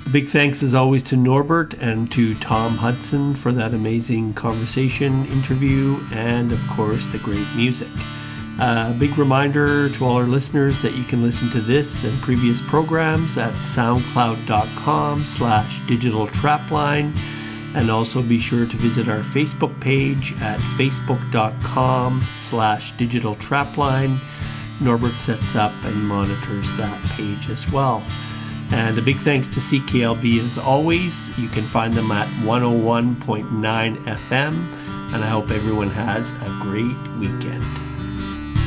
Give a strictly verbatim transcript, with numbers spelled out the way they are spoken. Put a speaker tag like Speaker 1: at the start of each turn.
Speaker 1: A big thanks as always to Norbert and to Tom Hudson for that amazing conversation interview and of course the great music. A uh, big reminder to all our listeners that you can listen to this and previous programs at soundcloud.com slash digital trapline, and also be sure to visit our Facebook page at facebook.com slash digital trapline. Norbert sets up and monitors that page as well. And a big thanks to C K L B as always. You can find them at one oh one point nine F M, and I hope everyone has a great weekend.